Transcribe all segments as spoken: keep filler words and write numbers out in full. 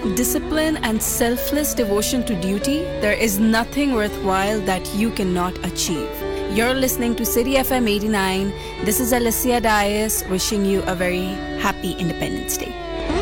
discipline and selfless devotion to duty, there is nothing worthwhile that you cannot achieve. You're listening to City F M eighty-nine. This is Alicia Dias wishing you a very happy Independence Day.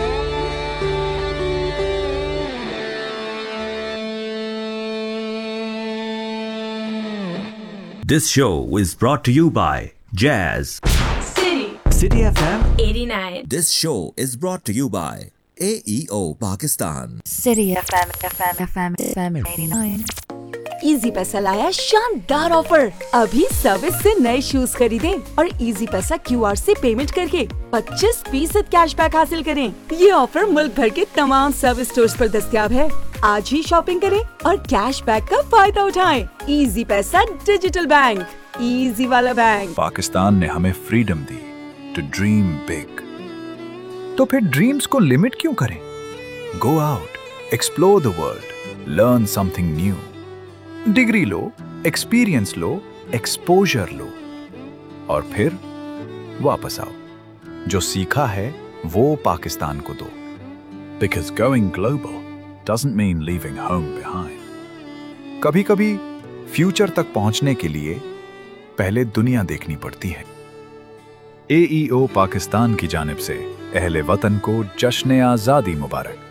This show is brought to you by Jazz. City. City F M eighty-nine. This show is brought to you by A E O Pakistan. City F M, F M, F M, F M eighty-nine. Easy पैसा लाया शानदार offer. अभी service से नए shoes खरीदें और easy पैसा QR से पेमेंट करके पच्चीस फीसद कैशबैक हासिल करें। ये ऑफर मुल्क भर के तमाम सर्विस स्टोर्स पर दस्तयाब है। आज ही शॉपिंग करें और कैशबैक का फायदा उठाएं। इजी पैसा डिजिटल बैंक, इजी वाला बैंक। पाकिस्तान ने हमें freedom the to dream big, तो फिर ड्रीम्स को लिमिट क्यों करें? Go out, explore the world, learn something new. Degree low, experience low, exposure लो और फिर वापस आओ। जो सीखा है वो पाकिस्तान को दो। Because going global doesn't mean leaving home behind. कभी कभी फ्यूचर तक पहुंचने के लिए पहले दुनिया देखनी पड़ती है। ए ई ओ पाकिस्तान की जानिब से अहले वतन को जश्न आज़ादी मुबारक।